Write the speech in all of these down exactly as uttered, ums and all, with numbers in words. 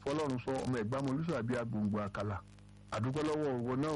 fọlọ́run sọ ọmọ ẹ̀gbá mọ́lúsọ àbí agbòǹgbò àkàlà àdúpẹ́ lọ́wọ́ ọwọ́ náà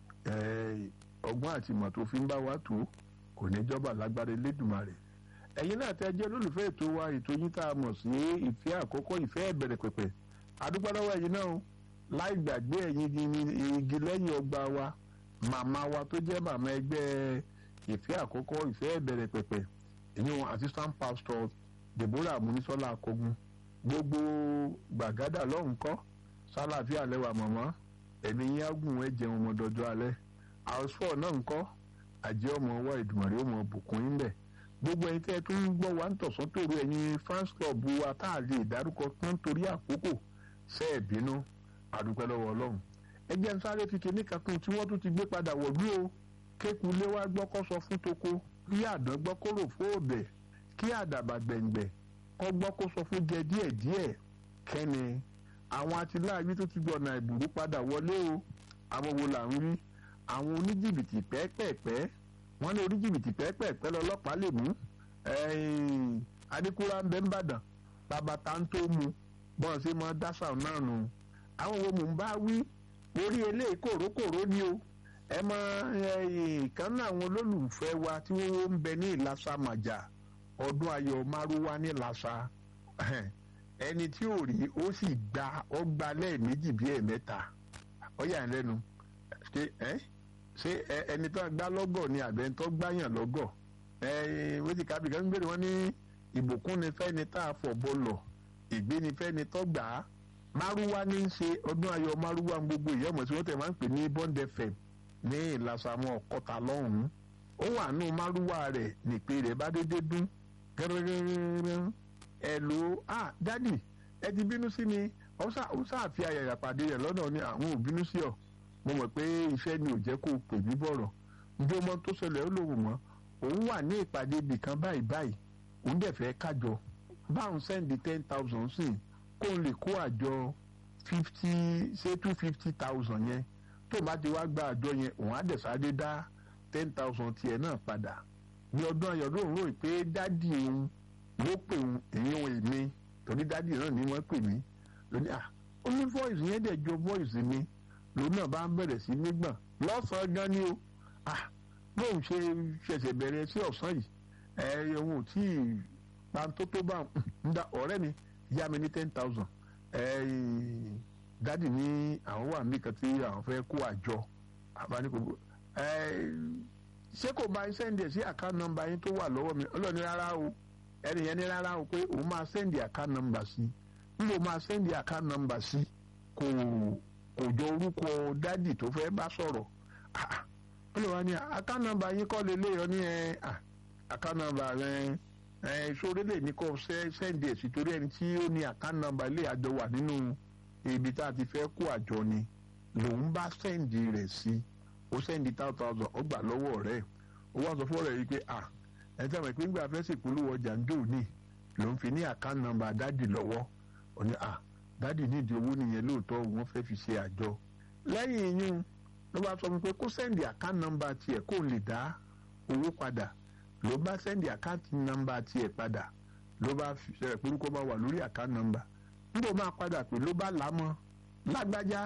ọgbọ́n àti ìmọ̀ tó fi ń bá wa tó kò ní jọba lágbára Elédùmarè. ẹ̀yin náà tẹ́ jẹ́ lólùfẹ́ ètò wa ètò yín tá a mọ̀ sí ìfẹ́ àkọ́kọ́ ìfẹ́ ìbẹ̀rẹ̀ pẹ̀pẹ̀ àdúpẹ́ lọ́wọ́ ẹ̀yin náà láì gbàgbé ẹ̀yin igi lẹ́yìn ọgbà wa màmá wa tó jẹ́ màmá ẹgbẹ́ ìfẹ́ àkọ́kọ́ ìfẹ́ ìbẹ̀rẹ̀ pẹ̀pẹ̀ ìyẹn assistant pastor Deborah Munisola Akogun gbogbo gbàgádà lọ́hùn kọ́ sálàfíà lẹ́wà mọ̀mọ́ ẹ̀mí yín ágùn ẹ̀ jẹun ọmọ dọjọ́ alẹ́ àwòsàn náà ń kọ́ àjẹ́ ọmọ ọwọ́ Ìdùmarè ọmọ bùkún yín bẹ̀ gbogbo ẹ̀yin tẹ́ ẹ tún ń gbọ́ wa ń tọ̀sán tòru ẹ̀yin fans club wa tá a lè dárúkọ tán torí àkókò ṣe é bínú àdúpẹ́ lọ́wọ́ Ọlọ́run ẹ jẹ́ ń sáré fi kíní kankan tí wọ́n tún ti gbé padà wọ̀lú o kéku lé wá gbọ́ kó sọ fún toko kí àdán gbọ́ kó rò fóòbẹ̀ kí àdàbà gbẹ̀ngbẹ̀ kó gbọ́ kó sọ fún jẹ díẹ̀díẹ̀ kẹ́ni àwọn atiláàbí tó ti gbọ̀nà ìbùrú padà wọlé o àwọn wo là ń rí àwọn oníjìbìtì pẹ́ẹ́pẹ́ẹ́pẹ́ wọ́n ní oníjìbìtì pẹ́ẹ́pẹ́ẹ́pẹ́ lọ́lọ́pàá lè mú adékúrá ń bẹ ń bàdàn bàbá tá ń tó mu bọ́n ṣe mọ́ dáṣà náà nù àwọn wo mò ń bá wí orí eléyìí kòrókòró ni o ẹ mọ ìkan náà àwọn olólùfẹ́ wa tí wọ́n ń bẹ ní ìlàsà màjà ọdún ayọ̀ márúwá ní ìlàsà ẹni tí ò rí ó sì gba ó gba lẹ́ẹ̀mejì bí ẹ̀mẹ́ta ọ̀yà lẹ́nu ṣé ẹni tó gbá lọ́gọ̀ ni àbẹ̀ tó gbáyàn lọ́gọ̀ wọ́n ti kábìkan ń gbèrè wọ́n ní ìbùkún ni fẹ́ni tá a fọ̀ bọ́ lọ ìgbé ni fẹ́ni tó gbà á márúwá ní í ṣe ọdún ayọ̀ márúwá gbogbo ìyẹ́mọ̀ tí wọ́n tẹ̀ máa ń pè ní Bond F M ní ìlàsàmọ́ ọ̀kọ́ta lọ́hùn-ún ó wà nù márúwá rẹ̀ nípe rẹ̀ bá dédé dún gẹ́gẹ́gẹ́gẹ́ ẹ lò ó ah dádì ẹ ti bínú sí mi ó ṣàfi àyàyà pàdé rẹ̀ lọ́dọ̀ ni àwọn ò bínú sí ọ mo mọ̀ pé iṣẹ́ ni ò jẹ́ kó o pè mí bọ̀rọ̀ njẹ́ ọmọ tó ṣẹlẹ̀ ó lòun mọ́ òun wà ní ìpàdé ibì kan báyìí báyìí òun dẹ̀ fẹ́ kájọ báwọn sẹ́ndì ten thousand sí kó o lè kó àjọ fifty ṣé two fifty thousand yẹn tó bá ti wá gba àjọ yẹn òun á dẹ̀ sáré dá ten thousand tiẹ̀ náà padà ní ọdún ayọ̀ lóun rò pé dádì òun ló pè òun èyí òun èmi torí dádì náà ni wọ́n pè mí lónìí à ó ní voice yẹn dẹ̀ jọ voice mi lòun náà bá ń bẹ̀rẹ̀ sí nígbọ̀n lọ́sàn-án gan ni o ah bóun ṣe ṣẹ̀ṣẹ̀ bẹ̀rẹ̀ sí ọ̀sán yìí ẹ òun ò tí ì pàǹtó tó bá ń da ọ̀rẹ́ mi yá mi ní ten thousand ẹ dádì ní àwọn wà mí kan tí àwọn fẹ́ kó àjọ àbáníkòkò ẹ ṣé kò máa ń sẹ́ndì sí account number yín tó wà lọ́wọ́ mi ọlọ́ọ̀ni rárá o ẹni yẹn ní rárá o pé òun máa sẹ́ndì account number sí n kò máa sẹ́ndì account number sí kò kò jọ orúkọ dádì tó fẹ́ bá sọ̀rọ̀ ó lè wá ní account number yín kọ́ lè léyọ ní ẹ account number rẹ ẹ sórí lè ní kó sẹ́ndì ẹ̀ sí torí ẹni tí ó ní account number ilé àjọ wà nínú ibi tá a ti fẹ́ kó àjọ ni lòun bá sẹ́ndì rẹ̀ sí ó sẹ́ndì thousand ó gbà lọ́wọ́ rẹ̀ ó wá sọ fún ọ̀rẹ́ yìí pé ah ẹ̀ tẹ́ mọ̀ pé ńgbà fẹ́ sì polówó ọjà ń dò ní lòun fi ní account number dádì lọ́wọ́ ó ní ah dádì nídìí owó nìyẹn lóòótọ́ wọ́n fẹ́ fi ṣe àjọ lẹ́yìn yín ló bá sọ pé kó sẹ́ndì account number tiẹ̀ kó lè dá owó padà ló bá sẹ́ndì account number tiẹ̀ padà ló bá ṣẹlẹ̀ pé orúkọ máa wà lórí account number níbo máa padà pé ló bá lámọ́ lágbájá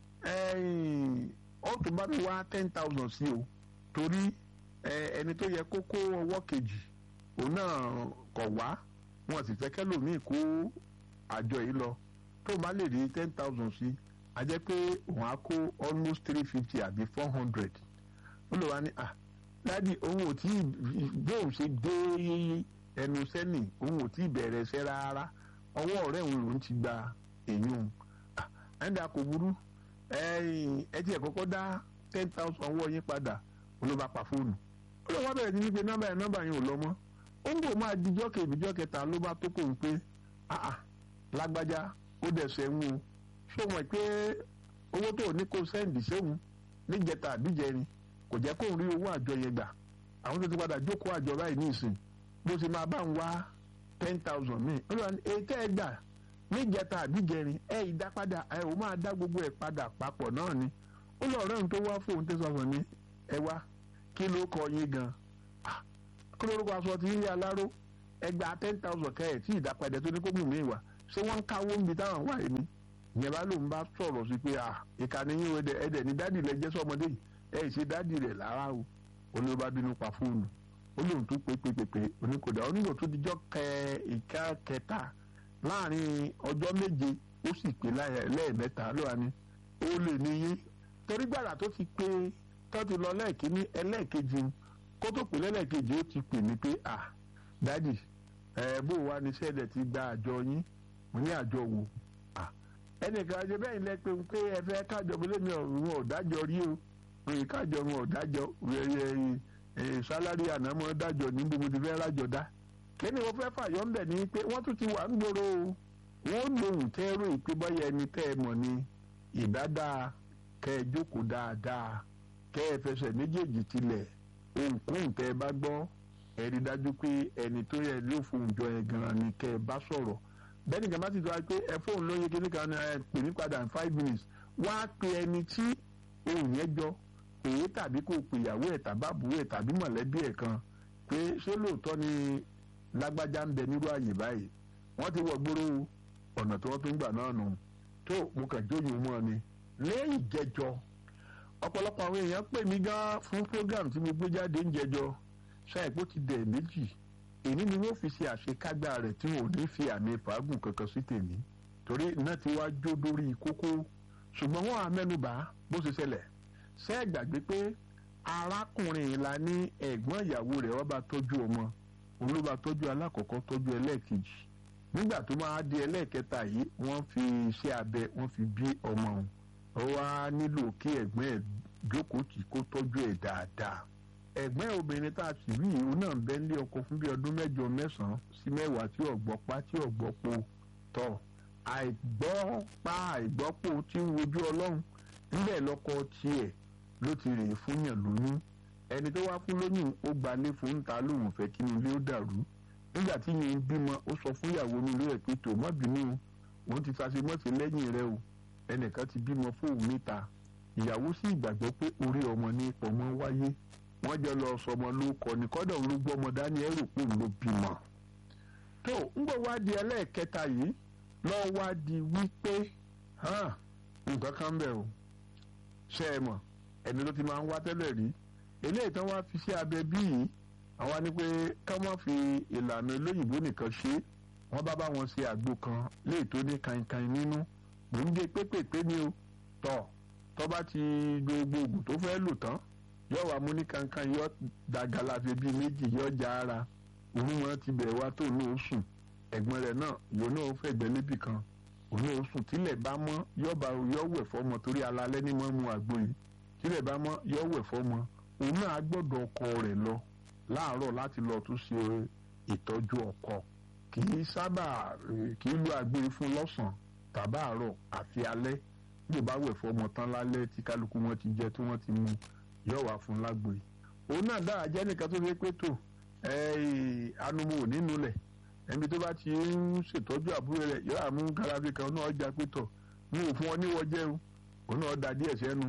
ó tún bá mi wá ten thousand sí o torí ẹni tó yẹ kó kó ọwọ́ kejì òun náà kọ̀ wá wọn sì fẹ́ kẹ́lòmíì kó àjọ yìí lọ tó bá lè rí ten thousand sí a jẹ́ pé òun á kó almost three fifty àbí four hundred ó lè wá ní à dádì òun ò tí ì bóun ṣe dé ẹnu sẹ́nì òun ò tí ì bẹ̀rẹ̀ ṣẹ́ rárá ọwọ́ ọ̀rẹ́ òun lòún ti gba èyí òun ẹ̀ńdà kò burú ẹ ti ẹ̀ kọ́kọ́ dá ten thousand ọwọ́ yín padà ó ló bá pa fóònù ó lè wá bẹ̀rẹ̀ sí ní pé nọ́mbà yẹn nọ́mbà yẹn ò lọ mọ́ ó ń bò máa dijọ́ kejì dijọ́ kẹta ló bá tó kò ń pé ah lágbájá ó dẹ̀ sẹ́wọ̀n o ṣó mọ̀ pé owó tó ní kó sẹ́ǹdì sẹ́wọ̀n níjẹta àbíjẹrin kò jẹ́ kó ń rí owó àjọ yẹn gbà àwọn tó ti padà jókòó àjọ báyìí ní ìsìn bó ṣe máa bá ń wá ten thousand míì ó lọ ní ètò ẹ̀ gbà níjẹta àbíjẹrin ẹ̀ ìdá padà ẹ̀ ò máa dá gbogbo ẹ̀ padà papọ̀ náà ni ó lọ ọ̀rẹ́ òun tó wá fóun tẹ̀sán fún mi ẹ wá kí ló kọ yín gan kí ló rúkọ aṣọ ti ń rí aláró ẹgbàá ten thousand kẹ́ ẹ̀ tí ìdápadà tó ní kó mú mi wá ṣé wọ́n ń káwó ń bi táwọn wà ní ìyẹn bá lòun bá sọ̀rọ̀ sí pé à ìkànnì yín ẹ̀dẹ̀ ẹ̀dẹ̀ ní dádì rẹ̀ jẹ́ sọmọdé yìí ẹ̀ ṣe dádì rẹ̀ lára o olóò bá bínú pa fóònù ó lóun tún pé pé pé oníkòdà onígbò tó dijọ́ kẹ ìka kẹta láàrin ọjọ́ méje ó sì pé lẹ́ẹ̀mẹ́ta ló wà ní ó lè níyí torí gbàrà tó ti pé tó ti lọ lẹ́ẹ̀kíní ẹlẹ́ẹ̀kejì kó tó pè lẹ́ẹ̀kejì ó ti pè mí pé à dádì ẹ̀ bó wa ní sẹ́ẹ̀dẹ̀ ti gba àjọ yín mo ní àjọ wo ẹnìkan ṣe bẹ́ẹ̀ lẹ pé pé ẹ fẹ́ kájọ bí lèmi ọ̀run ọ̀dájọ́ rí o òye kájọ ọ̀run ọ̀dájọ́ sálárì ànámọ́ dájọ́ ní gbogbo ti fẹ́ rájọ dá kíni wọ́n fẹ́ fàyọ́ ńbẹ̀ ni pé wọ́n tún ti wà ń gbòòrò o wọ́n lòun tẹ́rù ìpé bọ́yá ẹni tẹ́ ẹ mọ̀ ni ìbádá kẹ́ ẹ jókòó dáadáa kẹ́ ẹ fẹsẹ̀ méjèèjì tilẹ̀ ohunkóhun tẹ́ ẹ bá gbọ́ ẹ rí dájú pé ẹni tó yẹ ló fún ìjọ ẹ gan-an ni kẹ́ ẹ bá sọ̀rọ̀ bẹ́ẹ̀ni kan bá ti sọ pé ẹ fóun lóye kíní kan ẹ pè mí padà in five minutes wá pe ẹni tí ohun yẹn jọ èyí tàbí kò pè ìyàwó ẹ̀ tàbí àbúrò ẹ̀ tàbí mọ̀lẹ́bí ẹ̀ kan pé ṣé lóòótọ́ ni lágbájá ń bẹ nírú àyè báyìí wọ́n ti wọ gbóró ọ̀nà tí wọ́n tó ń gbà náà nù tó mo kàn jóyún mọ́ ni lẹ́yìn jẹjọ ọ̀pọ̀lọpọ̀ àwọn èèyàn pè mí gan fún program tí mo gbé jáde ń jẹjọ ṣáìpó ti dẹ̀ méjì èyí ni wọ́n fi ṣe àṣekágbá rẹ̀ tí wọn ò ní fi àmì fàágùn kankan sí tèmi torí iná ti wá jó lórí kókó ṣùgbọ́n wọ́n á mẹ́nubà bó ṣe ṣẹlẹ̀ ṣé ẹ gbàgbé pé arákùnrin la ní ẹ̀gbọ́n ìyàwó rẹ̀ wọ́n bá tọ́jú ọmọ òun ló bá tọ́jú alákọ̀ọ́kọ́ tọ́jú ẹlẹ́ẹ̀kejì nígbà tó máa di ẹlẹ́ẹ̀kẹta yìí wọ́n fi iṣẹ́ abẹ wọ́n fi bí ọmọ òun ó wá nílò kí ẹ̀gbọ́n ẹ̀ jókòó tì kó tọ́jú ẹ̀ dáadáa ẹ̀gbọ́n obìnrin tá a sì rí ìhun náà bẹ́ ń lé ọkọ fún bí ọdún mẹ́jọ mẹ́sàn-án sí mẹ́wàá tí ọ̀gbọ́pá tí ọ̀gbọ́pọ̀ tọ̀ àìgbọ́pá àìgbọ́pọ̀ tí ń wojú ọlọ́run nílẹ̀ lọ́kọ tiẹ̀ ló ti rèé fún yàn lóyún ẹni tó wá fún lóyún ó gbalé fún ta lóun fẹ́ kí ilé ó dàrú nígbà tí yìí ń bímọ ó sọ fún ìyàwó nílé ẹ̀ pé tò má bínú òun ti fàṣẹ mọ́tì lẹ́yìn rẹ o ẹnìkan ti bímọ fóun níta ìyàwó sì gbàgbọ́ pé orí ọmọ ní pọ̀mọ́ wáyé wọ́n jọ lọ sọmọ ló kọ ní kọ́dọ̀ ló gbọ́mọ dání ẹrù pé ló bímọ. tó ń gbọ́ wá di ẹlẹ́ẹ̀kẹta yìí lọ́ wá di wípé nǹkan kan bẹ̀ o ṣe é mọ̀ ẹni ló ti máa ń wá tẹ́lẹ̀ rí eléyìí tán wá fi sí abẹ bí yìí àwa ni pé ká má fi ìlànà olóyìnbó nìkan ṣe wọ́n bá bá wọn ṣe àgbo kan léè tó ní kankan nínú mò ń gé pépèpé ni o tọ̀ tọ́ bá ti gbogbo oògùn tó fẹ́ lò tán yóò wá mú ní kankan yóò dàgàlà fi bíi méjì yóò já ara òun wọn ti bẹ̀rẹ̀ wá tó náà sùn ẹ̀gbọ́n rẹ̀ náà yóò náà fẹ̀gbẹ́ níbì kan òun náà sùn tílẹ̀ bá mọ́ yóò bá yóò wẹ̀ fọ́mọ torí alalẹ́ ní mọ́ mu àgbo yìí tílẹ̀ bá mọ́ yóò wẹ̀ fọ́mọ òun náà gbọ́dọ̀ ọkọ rẹ̀ lọ láàárọ̀ láti lọ tún ṣe ìtọ́jú ọkọ kì í sábà kì í lo àgbo yìí fún lọ́sàn-án tàbáàrọ̀ àfi alẹ́ bí ó bá wẹ̀ fọ́mọ tán lálẹ́ tí kálukú wọn ti jẹ tí wọ́n ti mu yóò wá fún lágbo yìí òun náà dára jẹ́ nìkan tó fi pé tó anumu ò nínú lẹ̀ ẹni tó bá ti ń ṣètọ́jú àbúrò rẹ̀ yóò àmú garabi kan náà ọjà pé tọ̀ mi ò fún ọ níwọ̀ jẹun òun náà da díẹ̀ sẹ́nu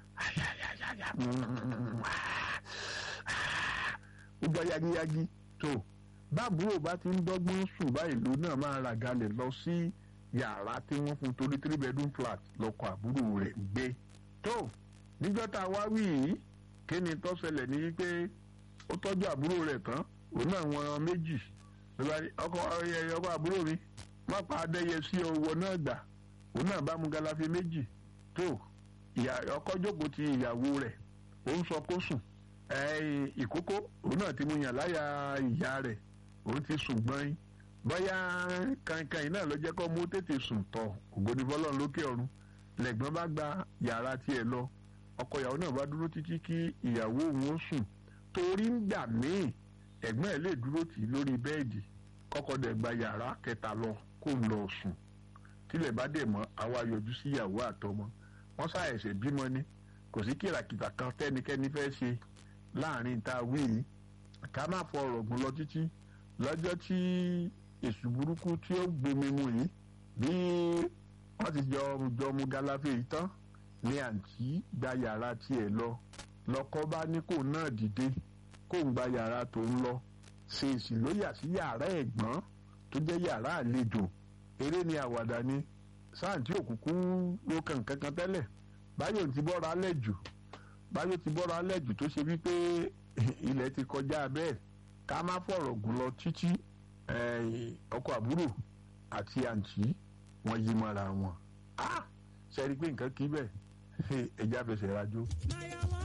ó gbọ́ yagiyagi tó báàbúrò bá ti ń dọ́gbọ́n sùn báyìí ló náà máa rà galẹ̀ lọ sí yàrá tí wọ́n fún torí three bedroom flat lọ́kọ àbúrò rẹ̀ gbé tó níjọ́ tá a wá wí yìí kí ni tó ṣẹlẹ̀ ní wípé ó tọ́jú àbúrò rẹ̀ tán òun náà wọn méjì ọkọ ọkọ àbúrò mi má pa adẹ́yẹ sí owó náà gbà òun náà bá mu galafi méjì tó ọkọ jókòó ti ìyàwó rẹ̀ ó ń sọ kó sùn ìkókó òun náà ti mu yàn láyà ìyá rẹ̀ òun ti sùn gbọ́n bóyá kankan yìí náà ló jẹ́ kó mú tètè sùn tọ̀ ògbóni bọ́lọ́run lókè ọ̀run lẹ́gbọ́n bá gba yàrá tiẹ̀ lọ ọkọ ìyàwó náà bá dúró títí kí ìyàwó òun ó sùn torí ń gbà míì ẹ̀gbọ́n ẹ̀ lè dúró tì í lórí bẹ́ẹ̀dì kọ́kọ́ dẹ̀ gba yàrá kẹta lọ kó ń lọ sùn tílẹ̀ bá dẹ̀ mọ́ àwa yọjú sí ìyàwó àtọmọ wọ́n ṣàìṣẹ̀ bímọ ni kò sí kìràkìtà kan tẹ́nikẹ́ni fẹ́ ṣe láàrin tá a wí yìí ká má fọ ọ̀rọ̀ gùn lọ títí lọ́jọ́ tí èṣù burúkú tí ó gbomi mu yìí bí wọ́n ti jọ jọ mu galafe yìí tán ní àǹtí gba yàrá tiẹ̀ lọ lọ́kọ bá ní kò náà dìde kó ń gba yàrá tó ń lọ ṣèèṣì ló yà sí yàrá ẹ̀gbọ́n tó jẹ́ yàrá àlejò eré ni àwàdà ni sáǹtì òkùnkùn ló kàn kankan tẹ́lẹ̀ báyọ̀ ti bọ́ra alẹ́ jù báyọ̀ ti bọ́ra alẹ́ jù tó ṣe wípé ilẹ̀ ti kọjá bẹ́ẹ̀ ká má fọ̀rọ̀ gùn lọ títí ọkọ àbúrò àti àǹtí wọn yí mọ́ra wọn ṣe rí i pé nǹkan kí bẹ́ẹ̀ ẹja fẹsẹ̀ rajó.